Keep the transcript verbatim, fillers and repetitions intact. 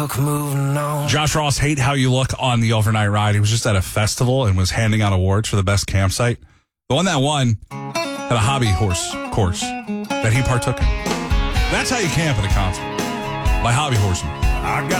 Moving on. Josh Ross, Hate How You Look on the overnight ride. He was just at a festival and was handing out awards for the best campsite. The one that won had a hobby horse course that he partook in. That's how you camp at a concert. By hobby horsing. I got